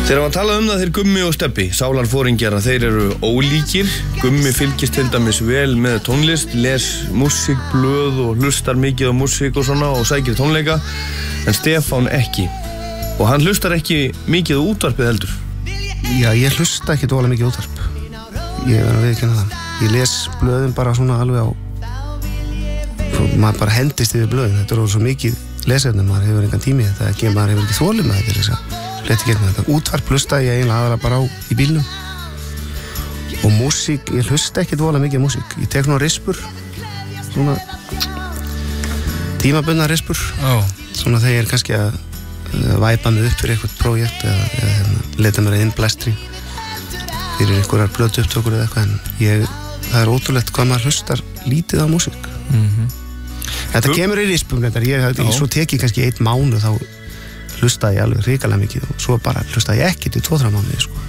Þegar að tala það þeir Gummi og Stebbi, sálarforingjar, þeir eru ólíkir. Gummi fylgist til dæmis vel með tónlist, les músíkblöð og hlustar mikið á músík og svona og sækir tónleika, en Stefán ekki. Og hann hlustar ekki mikið á útvarpið heldur. Já, ég hlusta ekki dóla mikið útvarp. Ég verð að viðurkenna það. Ég les blöðin bara svona alveg á, maður bara hendist yfir blöðin. Þetta er svo mikið lesefni, maður hefur engan tími þetta, ekki, maður hefur ekki þolið með þetta þess að leti gegnum þetta. Útvarp hlusta ég eiginlega aðalega bara á í bílnum. Og músík, ég hlusta ekki dóla mikið músík. Ég tek nú rispur, svona tímabundna rispur. Svona þegar ég er kannski að væpa mig upp fyrir eitthvað prójekt eða leta mér að innblæstri fyrir einhverjar blötu upptökur eða eitthvað, en það er ótrúlegt hvað maður hlustar lítið á músík. Þetta kemur í rispum svo tek ég kannski 1 mánuð, þá hlusta ég alveg hrikalega mikið og svo bara hlusta ég ekki til 2-3 mánuði sko.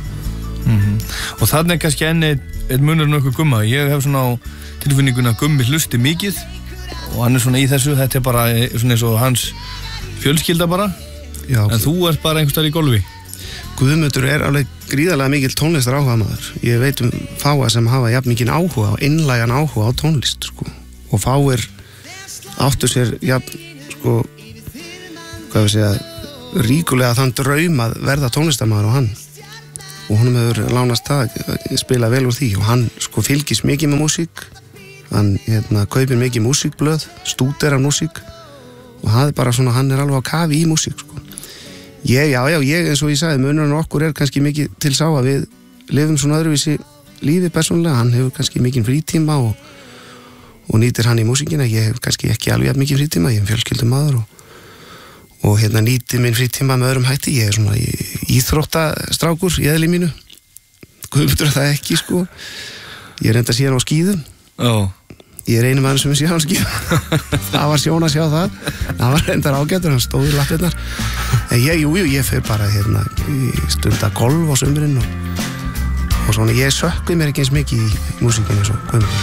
Og þannig er kannski enn einn munur nokkuð Gumma. Ég hef svona á tilfinninguna að Gummi hlusti mikið og hann er svona í þessu, þetta er bara svona eins og hans fjölskylda bara. Já, en þú ert bara einhvers staðar í golfi. Guðmundur er alveg gríðarlega mikill tónlistar áhugamaður. Ég veit fáa sem hafa jafn mikinn áhuga og innlægan áhuga á tónlist sko. Og fáir áttu sér jafn sko, hvað við segja, ríkulega þann draum að verða tónlistarmaður og hann. Og honum hefur lánast það að spila vel úr því og hann sko fylgist mikið með músík. Hann kaupir mikið músíkblöð, stúderar músík og það er bara svona, hann er alveg á kafi í músík sko. Ég eins og ég sagði, munurinn okkur er kannski mikið til sá að við lifum svona öðruvísi lífi persónulega. Hann hefur kannski mikinn frítíma og nýtir hann í músíkina. Ég hef kannski ekki alveg jafn mikinn frítíma, ég hef fjölskyldumaður og nýti minn frítíma með öðrum hætti. Ég er svona íþróttastrákur í eðli mínu. Guðmundur það ekki sko. Ég er enda síðan á skíðum. Ég er einu maður sem sé á skíðum. Það var sjón að sjá það. Það var reyndar ágætur, hann stóð í lappirnar. En ég fer bara stunda golf á sumrin og svona. Ég sökkvi mér ekki eins mikið í músíkinu eins og Guðmundur.